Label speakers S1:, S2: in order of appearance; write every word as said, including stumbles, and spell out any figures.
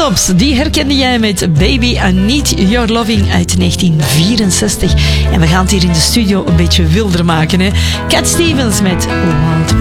S1: Tops, die herkende jij met Baby I Need Your Loving uit negentien vierenzestig. En we gaan het hier in de studio een beetje wilder maken. Hè? Cat Stevens met Wild